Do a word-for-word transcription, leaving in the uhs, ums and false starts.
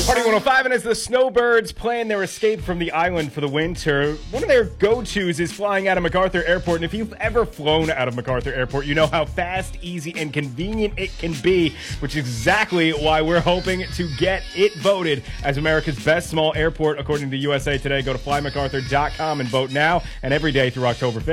Party one oh five, and as the Snowbirds plan their escape from the island for the winter, one of their go-tos is flying out of MacArthur Airport. And if you've ever flown out of MacArthur Airport, you know how fast, easy, and convenient it can be, which is exactly why we're hoping to get it voted as America's best small airport, according to U S A Today. Go to fly macarthur dot com and vote now and every day through October fifth.